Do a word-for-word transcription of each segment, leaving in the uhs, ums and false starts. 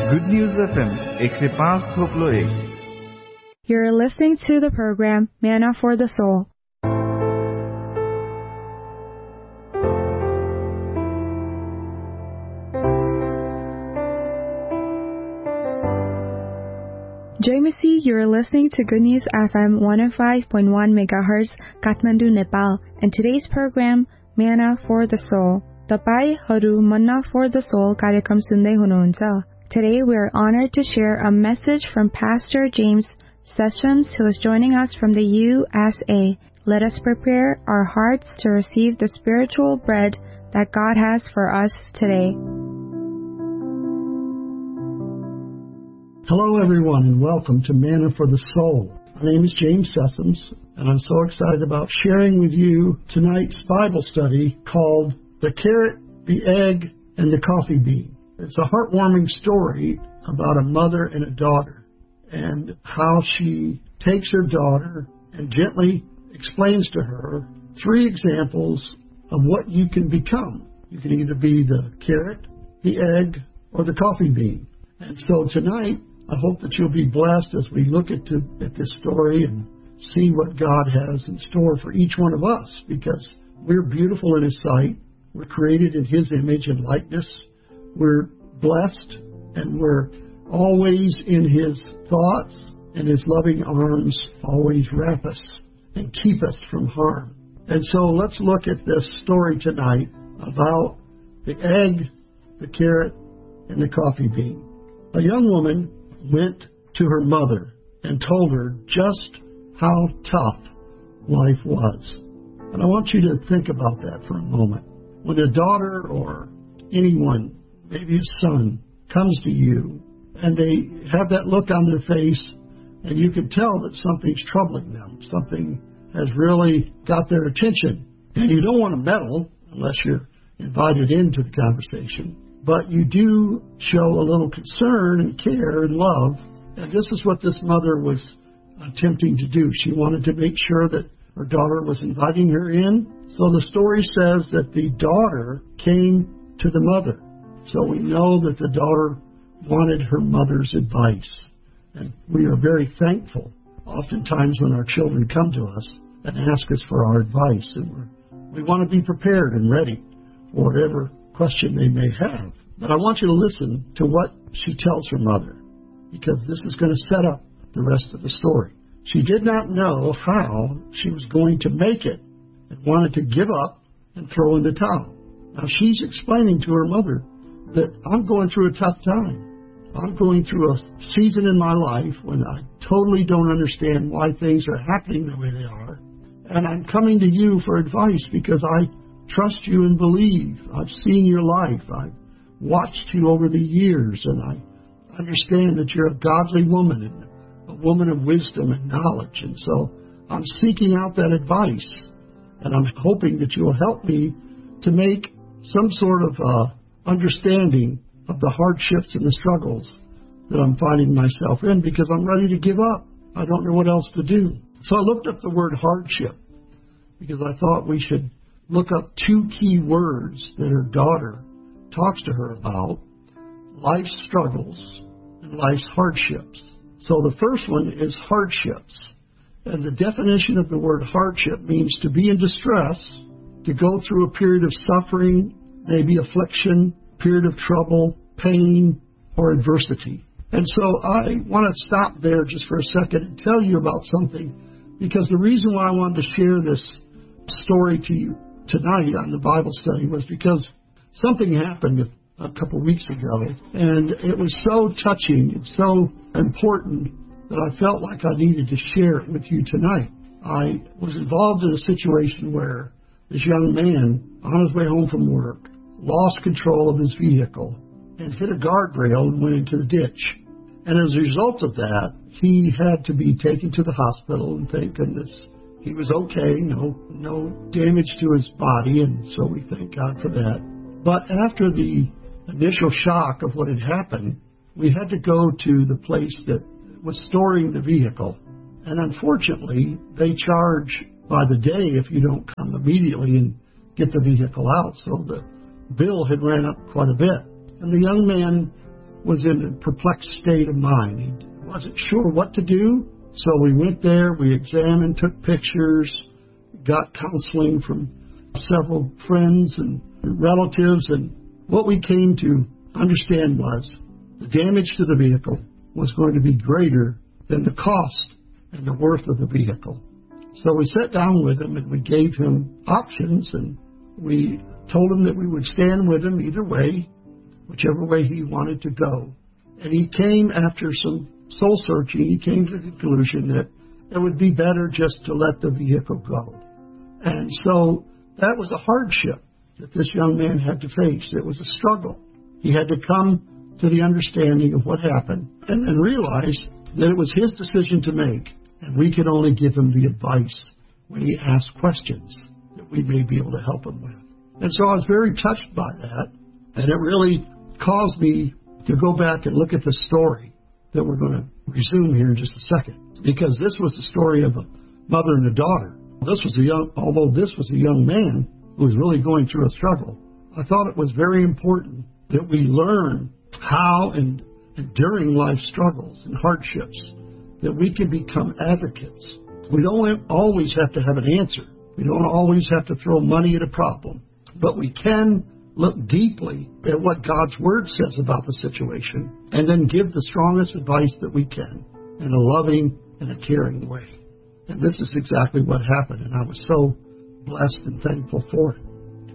Good news F M एक सौ पाँच थोपलो एक. You're listening to the program Manna for the Soul. J M C, you're listening to Good News F M one oh five point one megahertz, Kathmandu, Nepal, and today's program, Manna for the Soul. तपाईहरु Manna for the Soul कार्यक्रम सुन्दै हुनुहुन्छ. Today we are honored to share a message from Pastor James Sessions, who is joining us from the U S A. Let us prepare our hearts to receive the spiritual bread that God has for us today. Hello everyone and welcome to Manna for the Soul. My name is James Sessions and I'm so excited about sharing with you tonight's Bible study called The Carrot, the Egg, and the Coffee Bean. It's a heartwarming story about a mother and a daughter and how she takes her daughter and gently explains to her three examples of what you can become. You can either be the carrot, the egg, or the coffee bean. And so tonight, I hope that you'll be blessed as we look at, to, at this story and see what God has in store for each one of us, because we're beautiful in His sight. We're created in His image and likeness. We're blessed, and we're always in His thoughts, and His loving arms always wrap us and keep us from harm. And so let's look at this story tonight about the egg, the carrot, and the coffee bean. A young woman went to her mother and told her just how tough life was. And I want you to think about that for a moment. When a daughter or anyone, maybe a son, comes to you and they have that look on their face and you can tell that something's troubling them, something has really got their attention. And you don't want to meddle unless you're invited into the conversation. But you do show a little concern and care and love. And this is what this mother was attempting to do. She wanted to make sure that her daughter was inviting her in. So the story says that the daughter came to the mother. So we know that the daughter wanted her mother's advice. And we are very thankful oftentimes when our children come to us and ask us for our advice. And we're, we want to be prepared and ready for whatever question they may have. But I want you to listen to what she tells her mother, because this is going to set up the rest of the story. She did not know how she was going to make it and wanted to give up and throw in the towel. Now she's explaining to her mother that I'm going through a tough time. I'm going through a season in my life when I totally don't understand why things are happening the way they are. And I'm coming to you for advice because I trust you and believe. I've seen your life. I've watched you over the years, and I understand that you're a godly woman and a woman of wisdom and knowledge. And so I'm seeking out that advice, and I'm hoping that you'll help me to make some sort of uh, understanding of the hardships and the struggles that I'm finding myself in, because I'm ready to give up. I don't know what else to do. So I looked up the word hardship because I thought we should look up two key words that her daughter talks to her about: life's struggles and life's hardships. So the first one is hardships. And the definition of the word hardship means to be in distress, to go through a period of suffering, maybe affliction, period of trouble, pain, or adversity. And so I want to stop there just for a second and tell you about something, because the reason why I wanted to share this story to you tonight on the Bible study was because something happened a couple weeks ago, and it was so touching and so important that I felt like I needed to share it with you tonight. I was involved in a situation where this young man, on his way home from work, lost control of his vehicle and hit a guardrail and went into the ditch. And as a result of that, he had to be taken to the hospital, and thank goodness he was okay, no no damage to his body, and so we thank God for that. But after the initial shock of what had happened, we had to go to the place that was storing the vehicle. And unfortunately, they charge by the day if you don't come immediately and get the vehicle out. So the bill had ran up quite a bit. And the young man was in a perplexed state of mind. He wasn't sure what to do, so we went there, we examined, took pictures, got counseling from several friends and relatives, and what we came to understand was the damage to the vehicle was going to be greater than the cost and the worth of the vehicle. So we sat down with him and we gave him options, and we told him that we would stand with him either way, whichever way he wanted to go. And he came, after some soul searching, he came to the conclusion that it would be better just to let the vehicle go. And so that was a hardship that this young man had to face. It was a struggle. He had to come to the understanding of what happened and, and realize that it was his decision to make, and we could only give him the advice when he asked questions that we may be able to help him with. And so I was very touched by that, and it really caused me to go back and look at the story that we're going to resume here in just a second, because this was the story of a mother and a daughter. This was a young, although this was a young man who was really going through a struggle, I thought it was very important that we learn how, and, and during life struggles and hardships, that we can become advocates. We don't always have to have an answer. We don't always have to throw money at a problem, but we can look deeply at what God's Word says about the situation and then give the strongest advice that we can in a loving and a caring way. And this is exactly what happened, and I was so blessed and thankful for it.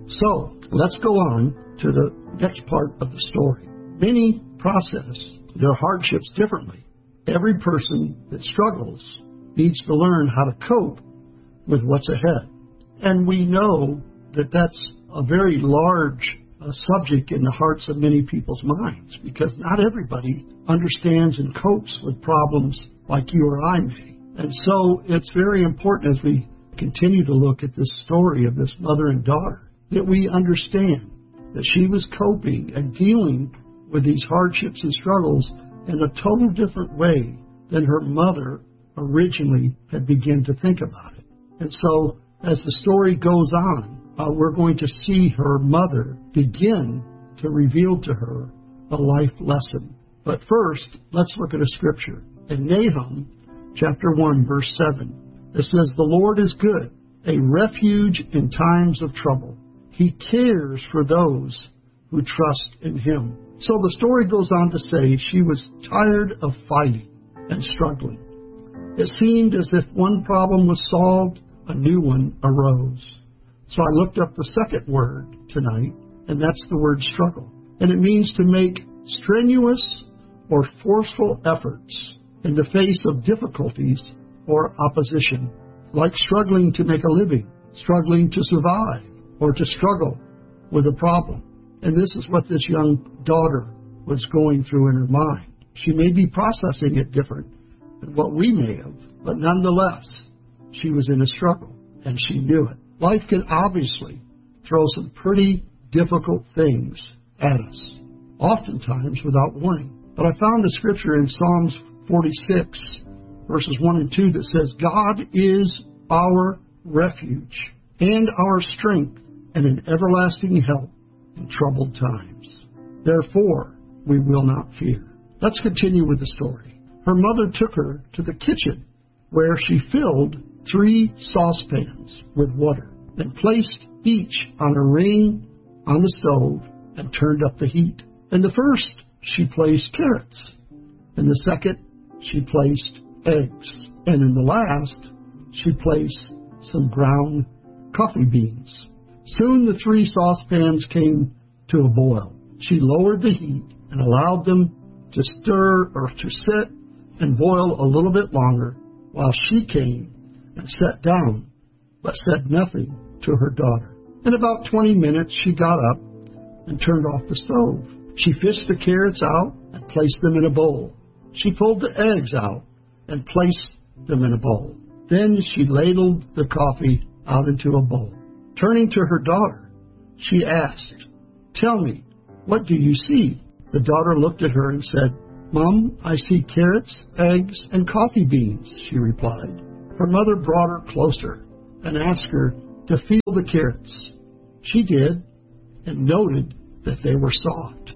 So let's go on to the next part of the story. Many process their hardships differently. Every person that struggles needs to learn how to cope with what's ahead. And we know that that's a very large uh, subject in the hearts of many people's minds, because not everybody understands and copes with problems like you or I may. And so it's very important, as we continue to look at this story of this mother and daughter, that we understand that she was coping and dealing with these hardships and struggles in a total different way than her mother originally had begun to think about it. And so as the story goes on, uh, we're going to see her mother begin to reveal to her a life lesson. But first, let's look at a scripture. In Nahum chapter one, verse seven, it says, "The Lord is good, a refuge in times of trouble. He cares for those who trust in Him." So the story goes on to say she was tired of fighting and struggling. It seemed as if one problem was solved, a new one arose. So I looked up the second word tonight, and that's the word struggle. And it means to make strenuous or forceful efforts in the face of difficulties or opposition, like struggling to make a living, struggling to survive, or to struggle with a problem. And this is what this young daughter was going through in her mind. She may be processing it different than what we may have, but nonetheless, she was in a struggle, and she knew it. Life can obviously throw some pretty difficult things at us, oftentimes without warning. But I found a scripture in Psalms forty-six, verses one and two, that says, "God is our refuge and our strength and an everlasting help in troubled times. Therefore, we will not fear." Let's continue with the story. Her mother took her to the kitchen, where she filled three saucepans with water and placed each on a ring on the stove and turned up the heat. In the first, she placed carrots. In the second, she placed eggs. And in the last, she placed some ground coffee beans. Soon the three saucepans came to a boil. She lowered the heat and allowed them to stir or to sit and boil a little bit longer while she came and sat down, but said nothing to her daughter. In about twenty minutes, she got up and turned off the stove. She fished the carrots out and placed them in a bowl. She pulled the eggs out and placed them in a bowl. Then she ladled the coffee out into a bowl. Turning to her daughter, she asked, "Tell me, what do you see?" The daughter looked at her and said, "Mom, I see carrots, eggs, and coffee beans," she replied. Her mother brought her closer and asked her to feel the carrots. She did, and noted that they were soft.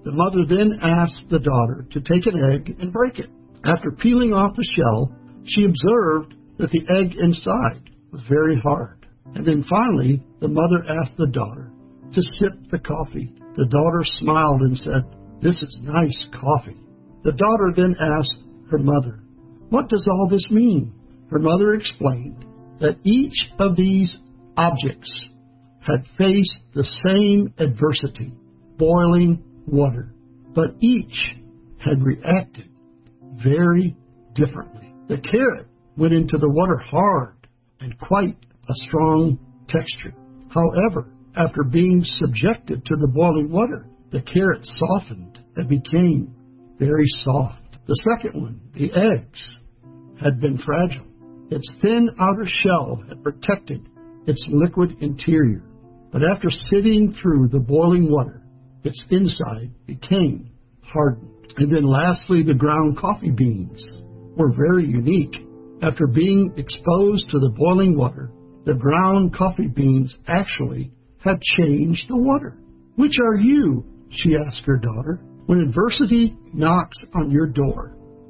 The mother then asked the daughter to take an egg and break it. After peeling off the shell, she observed that the egg inside was very hard. And then finally, the mother asked the daughter to sip the coffee. The daughter smiled and said, "This is nice coffee." The daughter then asked her mother, "What does all this mean?" Her mother explained that each of these objects had faced the same adversity, boiling water, but each had reacted very differently. The carrot went into the water hard and quite a strong texture. However, after being subjected to the boiling water, the carrot softened and became very soft. The second one, the eggs, had been fragile. Its thin outer shell had protected its liquid interior. But after sitting through the boiling water, its inside became hardened. And then lastly, the ground coffee beans were very unique. After being exposed to the boiling water, the ground coffee beans actually had changed the water. "Which are you?" she asked her daughter. "When adversity knocks on your door,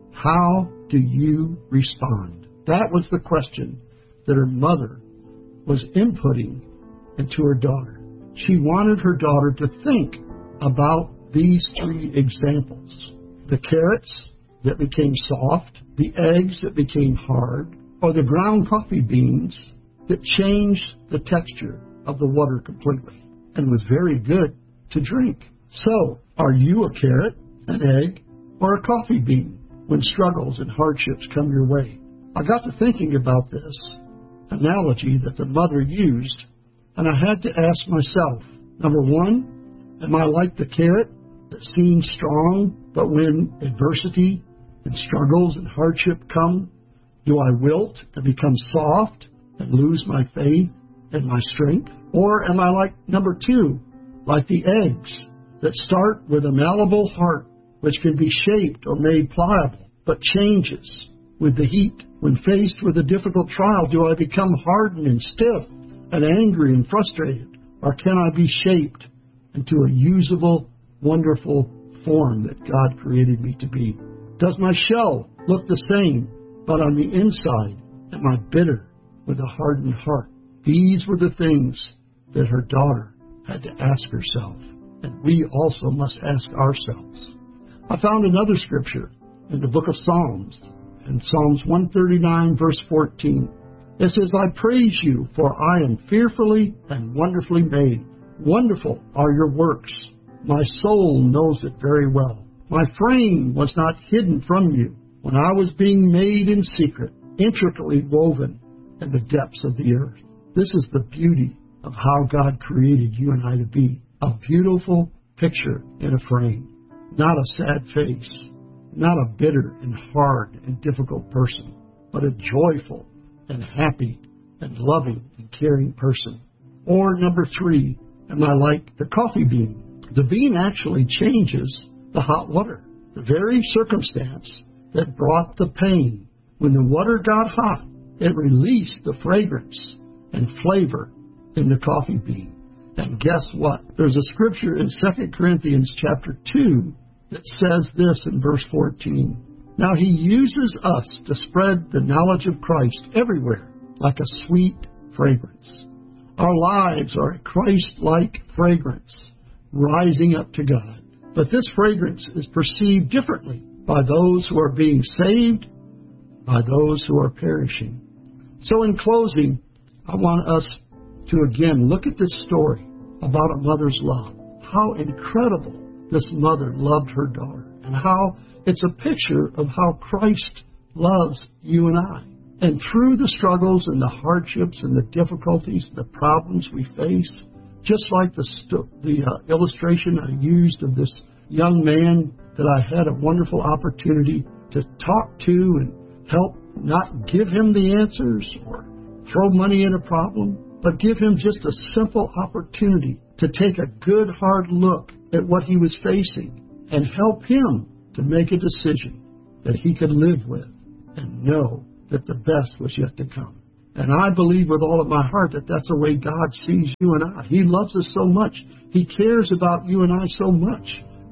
how do you respond?" That was the question that her mother was inputting into her daughter. She wanted her daughter to think about these three examples: the carrots that became soft, the eggs that became hard, or the ground coffee beans that changed the texture of the water completely and was very good to drink. So, are you a carrot, an egg, or a coffee bean when struggles and hardships come your way? I got to thinking about this analogy that the mother used, and I had to ask myself, number one, am I like the carrot that seems strong, but when adversity and struggles and hardship come, do I wilt and become soft and lose my faith and my strength? Or am I like number two, like the eggs that start with a malleable heart, which can be shaped or made pliable, but changes with the heat? When faced with a difficult trial, do I become hardened and stiff and angry and frustrated? Or can I be shaped into a usable, wonderful form that God created me to be? Does my shell look the same, but on the inside, am I bitter with a hardened heart? These were the things that her daughter had to ask herself, and we also must ask ourselves. I found another scripture in the book of Psalms, in Psalms one thirty-nine, verse fourteen. It says, "I praise you, for I am fearfully and wonderfully made. Wonderful are your works. My soul knows it very well. My frame was not hidden from you when I was being made in secret, intricately woven in the depths of the earth." This is the beauty of how God created you and I to be. A beautiful picture in a frame. Not a sad face. Not a bitter and hard and difficult person, but a joyful and happy and loving and caring person. Or number three, am I like the coffee bean? The bean actually changes the hot water. The very circumstance that brought the pain. When the water got hot, it released the fragrance and flavor in the coffee bean. And guess what? There's a scripture in Second Corinthians chapter two that says this in verse fourteen. "Now he uses us to spread the knowledge of Christ everywhere like a sweet fragrance." Our lives are a Christ-like fragrance rising up to God. But this fragrance is perceived differently by those who are being saved, by those who are perishing. So in closing, I want us to again look at this story about a mother's love. How incredible this mother loved her daughter, and how it's a picture of how Christ loves you and I. And through the struggles and the hardships and the difficulties, the problems we face, just like the, st- the uh, illustration I used of this young man that I had a wonderful opportunity to talk to and help, not give him the answers or throw money in a problem, but give him just a simple opportunity to take a good hard look at what he was facing and help him to make a decision that he could live with and know that the best was yet to come. And I believe with all of my heart that that's the way God sees you and I. He loves us so much. He cares about you and I so much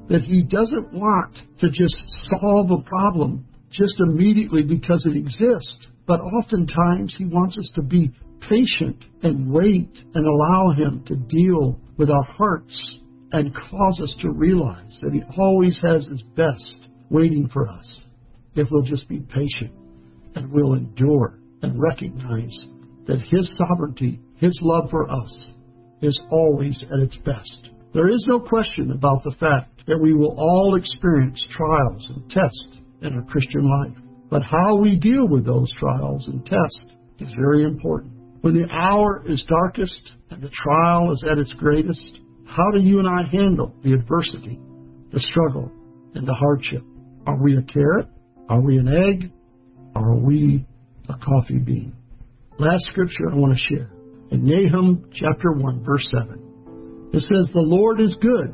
that He doesn't want to just solve a problem just immediately because it exists, but oftentimes He wants us to be patient and wait and allow Him to deal with our hearts and cause us to realize that He always has His best waiting for us if we'll just be patient and we'll endure and recognize that His sovereignty, His love for us, is always at its best. There is no question about the fact that we will all experience trials and tests in our Christian life. But how we deal with those trials and tests is very important. When the hour is darkest and the trial is at its greatest, how do you and I handle the adversity, the struggle, and the hardship? Are we a carrot? Are we an egg? Or are we a coffee bean? Last scripture I want to share. In Nahum chapter one, verse seven. It says, "The Lord is good.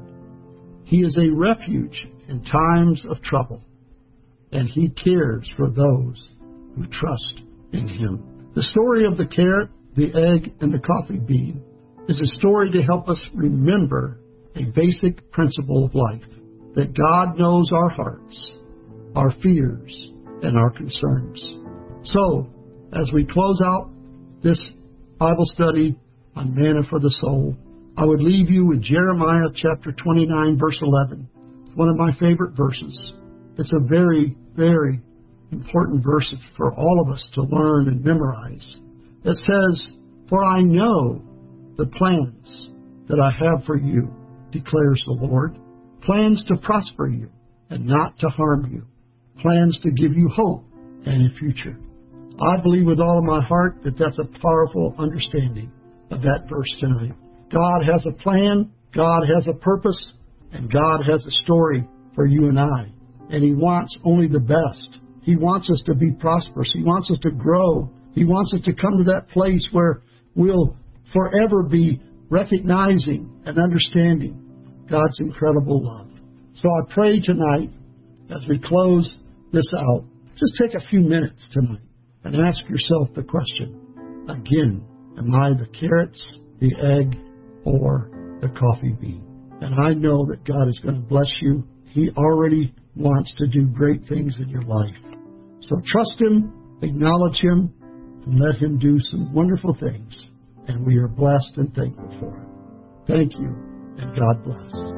He is a refuge in times of trouble, and He cares for those who trust in Him." The story of the carrot, the egg, and the coffee bean is a story to help us remember a basic principle of life, that God knows our hearts, our fears, and our concerns. So, as we close out this Bible study on Manna for the Soul, I would leave you with Jeremiah chapter twenty-nine, verse eleven. It's one of my favorite verses. It's a very, very important verse for all of us to learn and memorize. It says, "For I know the plans that I have for you, declares the Lord, plans to prosper you and not to harm you, plans to give you hope and a future." I believe with all of my heart that that's a powerful understanding of that verse tonight. God has a plan, God has a purpose, and God has a story for you and I. And He wants only the best. He wants us to be prosperous. He wants us to grow. He wants us to come to that place where we'll forever be recognizing and understanding God's incredible love. So I pray tonight, as we close this out, just take a few minutes tonight and ask yourself the question again, am I the carrots, the egg, or the coffee bean? And I know that God is going to bless you. He already wants to do great things in your life. So trust Him, acknowledge Him, and let Him do some wonderful things. And we are blessed and thankful for it. Thank you, and God bless.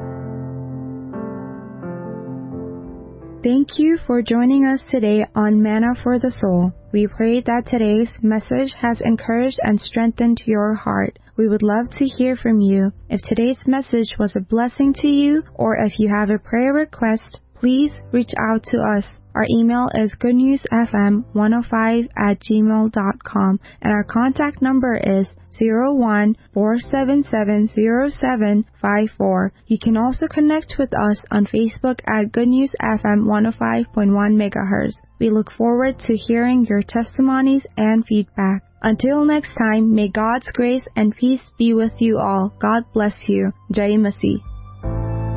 Thank you for joining us today on Manna for the Soul. We pray that today's message has encouraged and strengthened your heart. We would love to hear from you. If today's message was a blessing to you, or if you have a prayer request, please reach out to us. Our email is good news f m one oh five at gmail dot com, and our contact number is zero one four seven seven zero seven five four. You can also connect with us on Facebook at Good News F M one oh five point one megahertz. We look forward to hearing your testimonies and feedback. Until next time, may God's grace and peace be with you all. God bless you. Jai Masih.